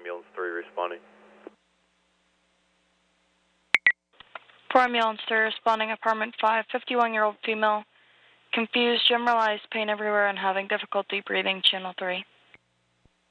ambulance 3 responding. 4 ambulance 3 responding, apartment 5, 51-year-old female, confused, generalized pain everywhere, and having difficulty breathing, channel 3.